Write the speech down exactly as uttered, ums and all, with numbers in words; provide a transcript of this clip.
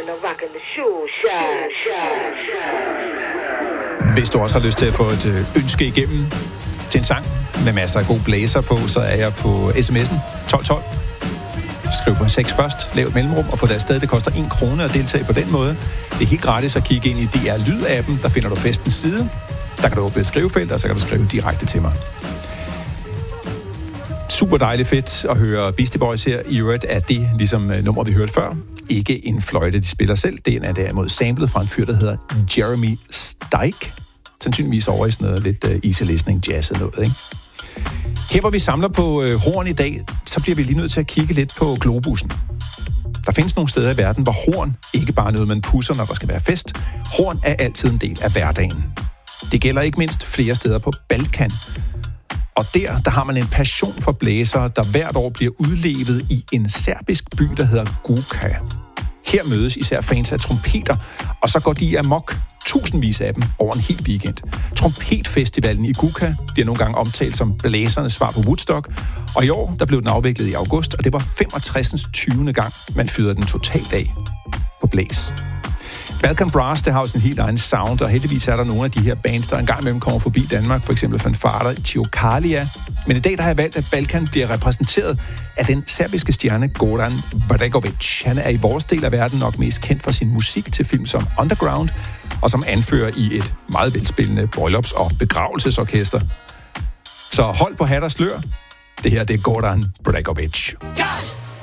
Hvis du også har lyst til at få et ønske igennem til en sang med masser af god blæser på, så er jeg på sms'en tolv tolv. Skriv på seks først, lav et mellemrum og få det afsted. Det koster en krone at deltage på den måde. Det er helt gratis at kigge ind i D R Lyd-appen. Der finder du festens side. Der kan du åbne et skrivefelt, og så kan du skrive direkte til mig. Super dejligt fedt at høre Beastie Boys her. I øvrigt er det, ligesom nummer vi hørte før, ikke en fløjte, de spiller selv. Det er derimod samlet fra en fyr, der hedder Jeremy Steik. Sandsynligvis over i sådan noget lidt uh, easy listening, jazz og noget, ikke? Her hvor vi samler på uh, horn i dag, så bliver vi lige nødt til at kigge lidt på globussen. Der findes nogle steder i verden, hvor horn ikke bare er noget, man pusser, når der skal være fest. Horn er altid en del af hverdagen. Det gælder ikke mindst flere steder på Balkan. Og der, der har man en passion for blæsere, der hvert år bliver udlevet i en serbisk by, der hedder Guka. Her mødes især fans af trompeter, og så går de amok, tusindvis af dem, over en hel weekend. Trompetfestivalen i Guka bliver nogle gange omtalt som blæsernes svar på Woodstock, og i år, der blev den afviklet i august, og det var femogtres tyvende gang, man fyrede den totalt af på blæs. Balkan Brass, det har jo sin helt egen sound, og heldigvis er der nogle af de her bands, der engang imellem kommer forbi Danmark, for eksempel Fanfara Tiokalia. Men i dag der har jeg valgt, at Balkan bliver repræsenteret af den serbiske stjerne Goran Bregović. Han er i vores del af verden nok mest kendt for sin musik til film som Underground, og som anfører i et meget velspillende bryllupps- og begravelsesorkester. Så hold på hat og slør. Det her, det er Goran Bregović.